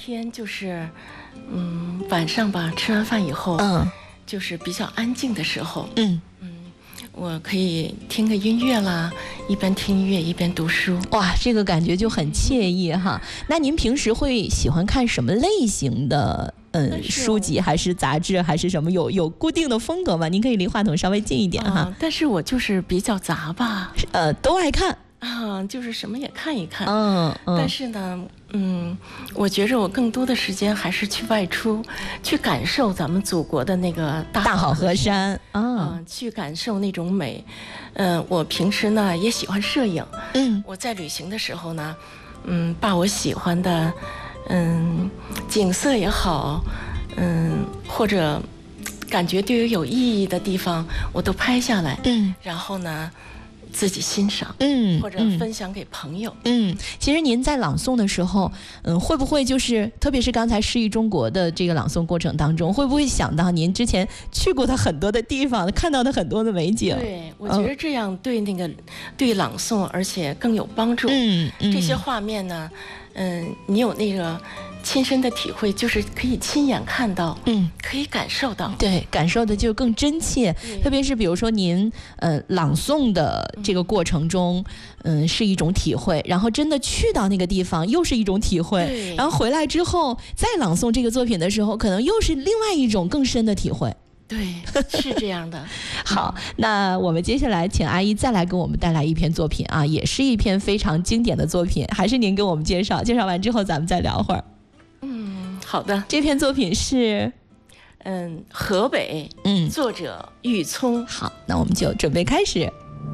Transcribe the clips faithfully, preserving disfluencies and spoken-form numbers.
天就是，嗯，晚上吧，吃完饭以后，嗯，就是比较安静的时候，嗯嗯，我可以听个音乐啦，一边听音乐一边读书。 哇，这个感觉就很惬意哈。那您平时会喜欢看什么类型的嗯书籍，还是杂志，还是什么？有有固定的风格吗？您可以离话筒稍微近一点哈。 啊、但是我就是比较杂吧， 呃，都爱看。 啊，就是什么也看一看， 嗯嗯， 但是呢，嗯，我觉着我更多的时间还是去外出，去感受咱们祖国的那个大大好河山啊、呃，去感受那种美。嗯、呃，我平时呢也喜欢摄影，嗯，我在旅行的时候呢，嗯，把我喜欢的，嗯，景色也好，嗯，或者感觉对于有意义的地方，我都拍下来，嗯，然后呢。自己欣赏，嗯，或者分享给朋友， 嗯。其实您在朗诵的时候，嗯，会不会就是，特别是刚才诗意中国的这个朗诵过程当中，会不会想到您之前去过的很多的地方，看到的很多的美景？ 对，我觉得这样对那个、嗯、对朗诵而且更有帮助。嗯，嗯这些画面呢，嗯，你有那个。亲身的体会就是可以亲眼看到，嗯，可以感受到， 对，感受的就更真切。特别是比如说您呃朗诵的这个过程中，嗯、呃，是一种体会，然后真的去到那个地方又是一种体会，然后回来之后再朗诵这个作品的时候，可能又是另外一种更深的体会。 对，是这样的。 好，那我们接下来请阿姨再来给我们带来一篇作品啊，也是一篇非常经典的作品，还是您给我们介绍？介绍完之后，咱们再聊会儿。 嗯，好的。 这篇作品是， 嗯，河北，嗯，作者郁聪。 好，那我们就准备开始。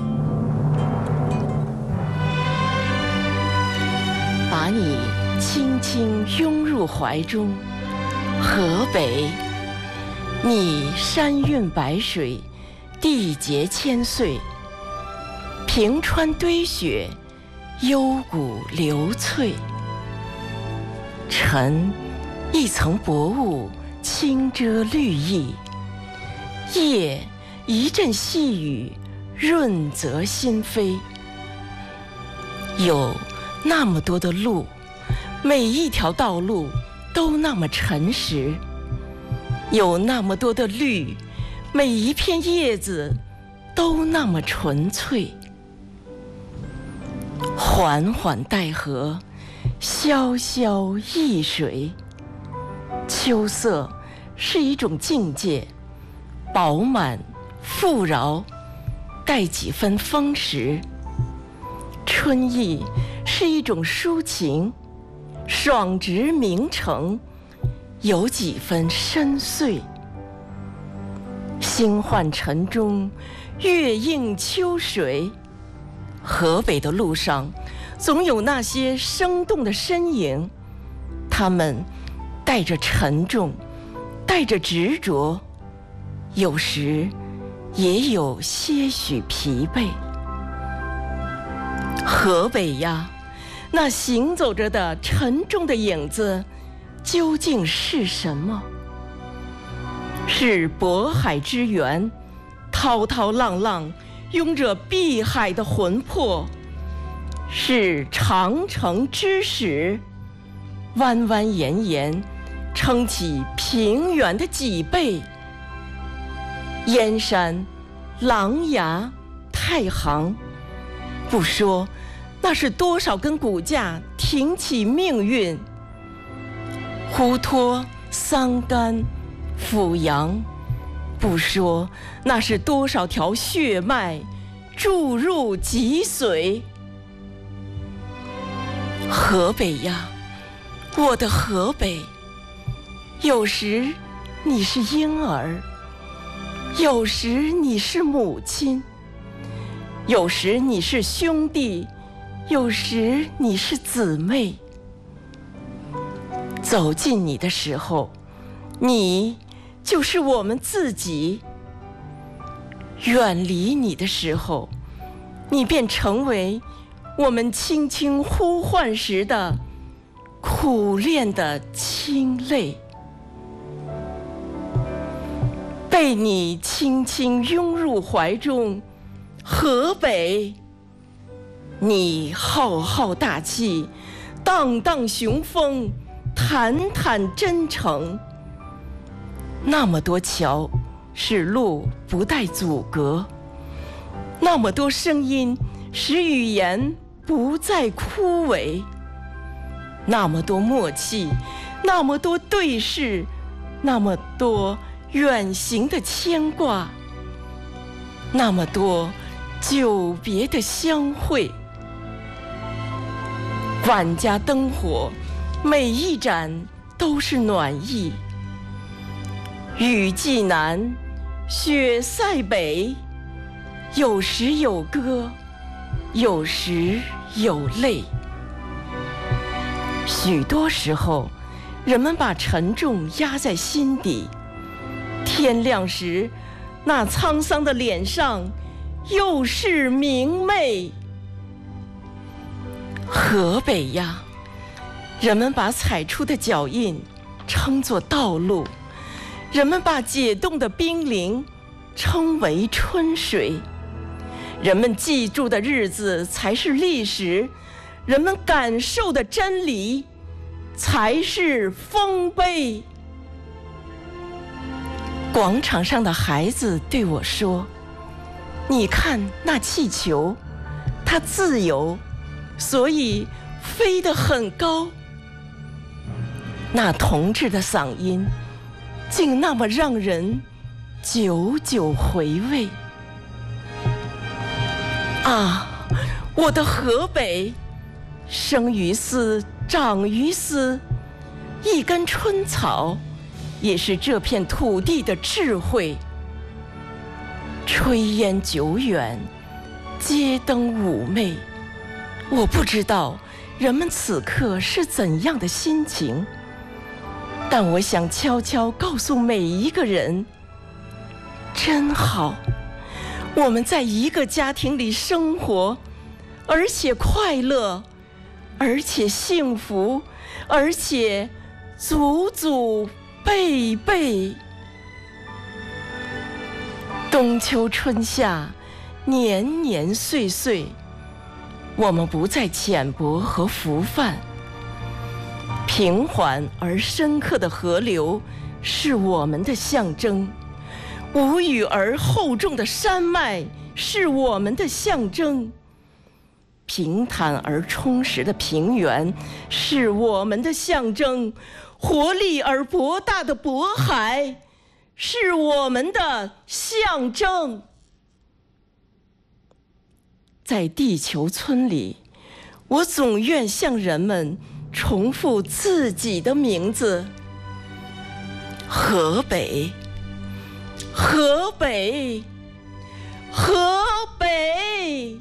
把你轻轻拥入怀中，河北，你山韵百水，地节千岁，平川堆雪，幽谷流翠。晨，一层薄雾轻遮绿意；夜，一阵细雨润泽心扉。有那么多的路，每一条道路都那么诚实；有那么多的绿，每一片叶子都那么纯粹。缓缓带河，潇潇易水。秋色是一种境界，饱满富饶，带几分丰实。春意是一种抒情，爽直明澄，有几分深邃。星幻晨钟，月映秋水。河北的路上总有那些生动的身影，他们带着沉重，带着执着，有时也有些许疲惫。河北呀，那行走着的沉重的影子究竟是什么？是渤海之源，滔滔浪浪拥着碧海的魂魄；是长城之始，弯弯延延撑起平原的脊背。燕山、琅琊、太行，不说那是多少根骨架挺起命运；滹沱、桑干、阜阳，不说那是多少条血脉注入脊髓。河北呀，我的河北，有时你是婴儿，有时你是母亲，有时你是兄弟，有时你是姊妹。走近你的时候，你就是我们自己；远离你的时候，你便成为我们轻轻呼唤时的苦恋的清泪。被你轻轻拥入怀中，河北，你浩浩大气，荡荡雄风， 坦坦真诚。那么多桥使路不带阻隔，那么多声音使语言不再枯萎，那么多默契，那么多对视，那么多远行的牵挂，那么多久别的相会。万家灯火，每一盏都是暖意。雨季南，雪塞北，有时有歌，有时有泪。许多时候，人们把沉重压在心底，天亮时，那沧桑的脸上又是明媚。河北呀，人们把踩出的脚印称作道路，人们把解冻的冰凌称为春水，人们记住的日子才是历史，人们感受的真理才是丰碑。广场上的孩子对我说：“你看那气球，它自由，所以飞得很高。”那同志的嗓音竟那么让人久久回味。啊，我的河北，生于斯，长于斯，一根春草也是这片土地的智慧。炊烟久远，街灯妩媚，我不知道人们此刻是怎样的心情，但我想悄悄告诉每一个人，真好，我们在一个家庭里生活，而且快乐，而且幸福，而且祖祖辈辈。冬秋春夏，年年岁岁，我们不再浅薄和浮泛，平缓而深刻的河流是我们的象征，无语而厚重的山脉是我们的象征，平坦而充实的平原是我们的象征，活力而博大的渤海是我们的象征。在地球村里，我总愿向人们重复自己的名字：河北，河北，河北。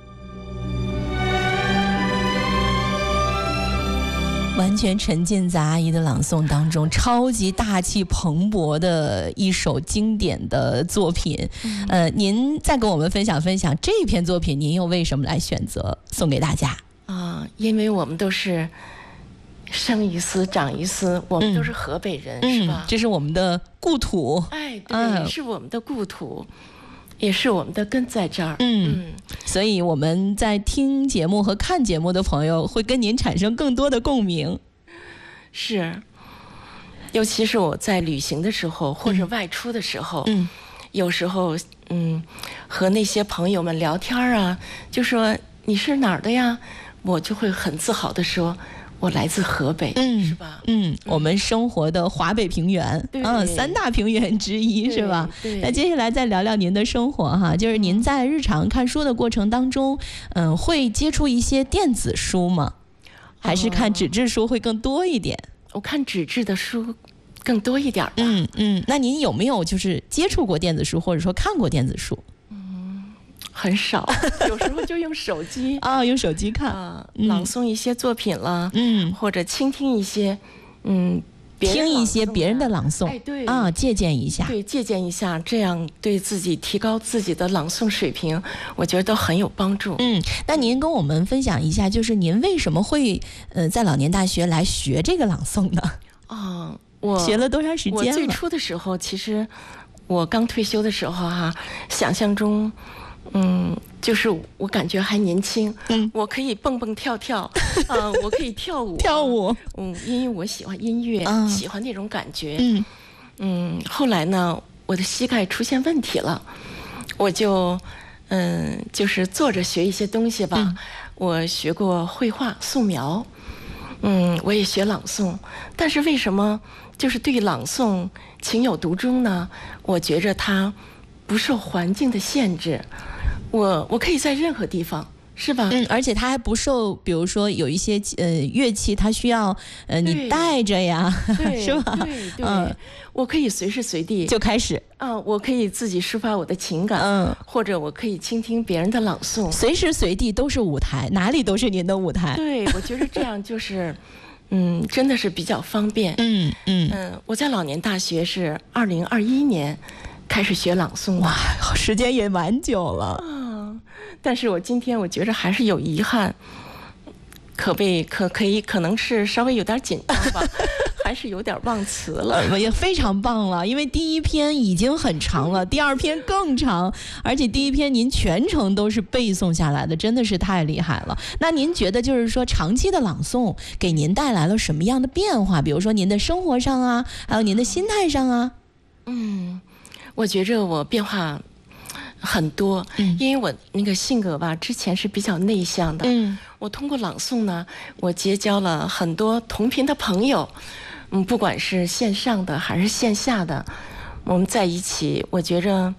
完全沉浸在阿姨的朗诵当中，超级大气蓬勃的一首经典的作品。嗯、呃，您再跟我们分享分享这篇作品，您又为什么来选择送给大家？ 啊，因为我们都是生于斯，长于斯，我们都是河北人， 嗯、 是吧？ 这是我们的故土， 哎，对，嗯、是我们的故土。也是我们的根在这儿， 嗯，嗯，所以我们在听节目和看节目的朋友会跟您产生更多的共鸣。 是，尤其是我在旅行的时候或者外出的时候，嗯，有时候嗯和那些朋友们聊天啊，就说你是哪儿的呀，我就会很自豪地说，我来自河北，嗯，是吧？ 嗯，我们生活的华北平原，嗯，三大平原之一，是吧？那接下来再聊聊您的生活哈，就是您在日常看书的过程当中，嗯，会接触一些电子书吗？还是看纸质书会更多一点？ 哦、我看纸质的书更多一点吧。 嗯嗯，那您有没有就是接触过电子书，或者说看过电子书？ 很少，有时候就用手机啊，用手机看啊，朗诵一些作品了， 嗯， 或者倾听一些，嗯， 听一些别人的朗诵， 哎，对啊，借鉴一下， 对，借鉴一下，这样对自己提高自己的朗诵水平，我觉得都很有帮助。 嗯，那您跟我们分享一下，就是您为什么会呃在老年大学来学这个朗诵呢？ 啊，我学了多长时间了？ 我最初的时候，其实我刚退休的时候哈、啊，想象中。 嗯，就是我感觉还年轻，嗯，我可以蹦蹦跳跳，啊、呃，我可以跳舞， 跳舞， 嗯，因为我喜欢音乐， 嗯、 喜欢那种感觉， 嗯嗯，后来呢，我的膝盖出现问题了，我就，嗯，就是坐着学一些东西吧，嗯、我学过绘画、素描，嗯，我也学朗诵，但是为什么就是对朗诵情有独钟呢？我觉着它不受环境的限制。我我可以在任何地方，是吧？ 嗯，而且它还不受，比如说有一些呃乐器，它需要呃你带着呀，是吧？ 对对，嗯，我可以随时随地就开始啊，我可以自己抒发我的情感，嗯，或者我可以倾听别人的朗诵， 随时随地都是舞台，哪里都是您的舞台。 对，我觉得这样就是，嗯，真的是比较方便。 嗯嗯嗯，我在老年大学是二零二一年开始学朗诵的， 哇，时间也蛮久了。 嗯，但是我今天我觉得还是有遗憾，可被可可以可能是稍微有点紧张吧，还是有点忘词了。 呃，也非常棒了，因为第一篇已经很长了，第二篇更长，而且第一篇您全程都是背诵下来的，真的是太厉害了。那您觉得就是说长期的朗诵给您带来了什么样的变化？比如说您的生活上啊，还有您的心态上啊？ 嗯。我觉着我变化很多，嗯，因为我那个性格吧，之前是比较内向的，嗯，我通过朗诵呢，我结交了很多同频的朋友，嗯，不管是线上的还是线下的，我们在一起，我觉着，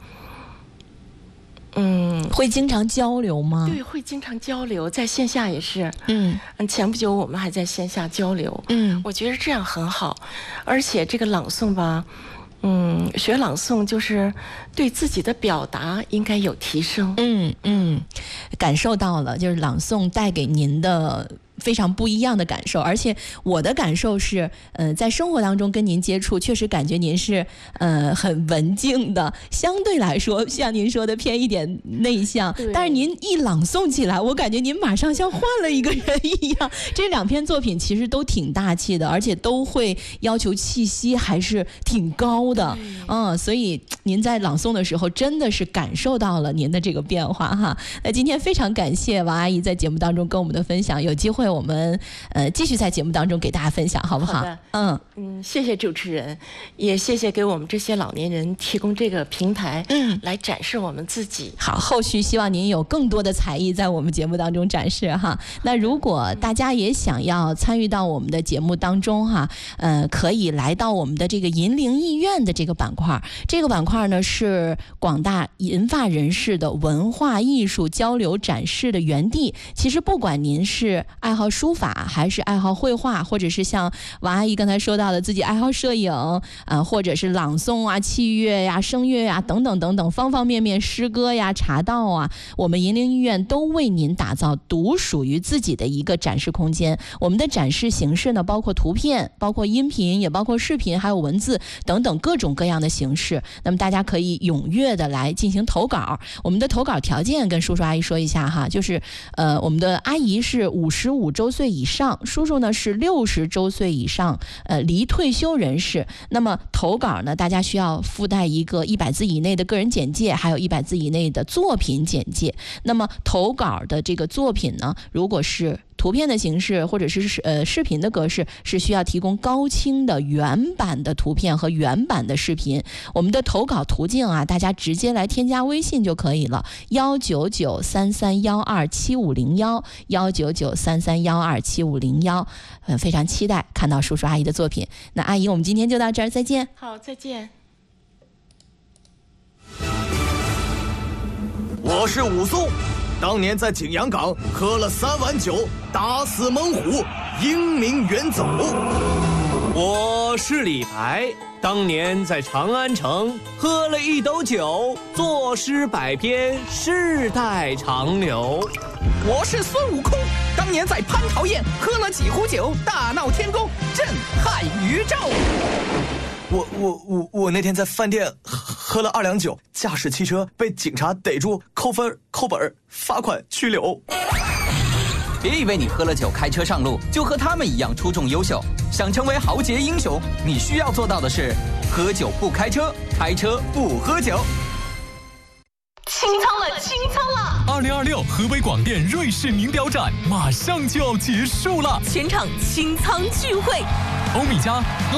嗯， 会经常交流吗？ 对，会经常交流，在线下也是，嗯，前不久我们还在线下交流，嗯，我觉得这样很好，而且这个朗诵吧。嗯，学朗诵就是对自己的表达应该有提升。 嗯嗯，感受到了，就是朗诵带给您的非常不一样的感受，而且我的感受是，呃，在生活当中跟您接触，确实感觉您是呃很文静的，相对来说像您说的偏一点内向，但是您一朗诵起来，我感觉您马上像换了一个人一样。这两篇作品其实都挺大气的，而且都会要求气息还是挺高的，嗯，所以您在朗诵的时候真的是感受到了您的这个变化哈。那今天非常感谢王阿姨在节目当中跟我们的分享，有机会我们呃继续在节目当中给大家分享，好不好？ 好的，嗯嗯，谢谢主持人，也谢谢给我们这些老年人提供这个平台，嗯，来展示我们自己。 好，后续希望您有更多的才艺在我们节目当中展示哈。那如果大家也想要参与到我们的节目当中哈，呃，可以来到我们的这个银铃艺院的这个板块，这个板块呢是广大银发人士的文化艺术交流展示的园地。其实不管您是爱好书法，还是爱好绘画，或者是像王阿姨刚才说到的自己爱好摄影啊、呃，或者是朗诵啊、器乐呀、声乐呀等等等等，方方面面，诗歌呀、茶道啊，我们银铃艺院都为您打造独属于自己的一个展示空间。我们的展示形式呢，包括图片，包括音频，也包括视频，还有文字等等各种各样的形式。那么大家可以踊跃的来进行投稿。我们的投稿条件跟叔叔阿姨说一下哈，就是呃，我们的阿姨是五十五周岁以上，叔叔呢是六十周岁以上，呃，离退休人士。那么投稿呢，大家需要附带一个一百字以内的个人简介，还有一百字以内的作品简介。那么投稿的这个作品呢，如果是图片的形式或者是呃视频的格式，是需要提供高清的原版的图片和原版的视频。我们的投稿途径啊，大家直接来添加微信就可以了，幺九九三三幺二七五零幺，幺九九三三幺二七五零幺。呃，非常期待看到叔叔阿姨的作品。那阿姨，我们今天就到这儿，再见。 好，再见。 我是武松。当年在景阳冈喝了三碗酒，打死猛虎，英名远走。 我是李白，当年在长安城喝了一斗酒，作诗百篇，世代长流。 我是孙悟空，当年在蟠桃宴喝了几壶酒，大闹天宫，震撼宇宙。 我我我我那天在饭店喝了二两酒，驾驶汽车被警察逮住，扣分、扣本、罚款、拘留。 别以为你喝了酒开车上路就和他们一样出众优秀，想成为豪杰英雄，你需要做到的是：喝酒不开车，开车不喝酒。 清仓了，清仓了！ 二零二六河北广电瑞士名表展马上就要结束了， 全场清仓聚会， 欧米茄。